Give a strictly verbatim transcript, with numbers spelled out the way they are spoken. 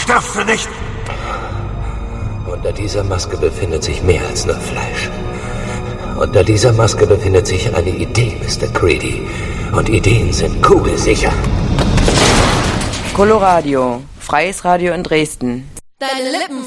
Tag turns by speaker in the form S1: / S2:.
S1: sterft für nicht!
S2: Unter dieser Maske befindet sich mehr als nur Fleisch. Unter dieser Maske befindet sich eine Idee, Mister Creedy. Und Ideen sind kugelsicher.
S3: Coloradio, freies Radio in Dresden.
S4: Deine Lippen